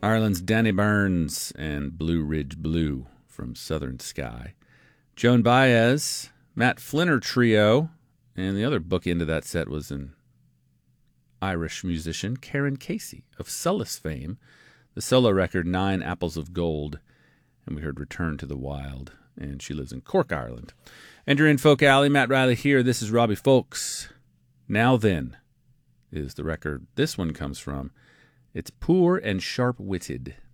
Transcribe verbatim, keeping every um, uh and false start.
Ireland's Danny Burns and Blue Ridge Blue from Southern Sky. Joan Baez, Matt Flinner Trio, and the other bookend of that set was an Irish musician, Karen Casey of Solace fame, the solo record Nine Apples of Gold, and we heard Return to the Wild, and she lives in Cork, Ireland. And you're in Folk Alley, Matt Riley here. This is Robbie Folks. Now Then is the record this one comes from. It's Poor and Sharp-Witted.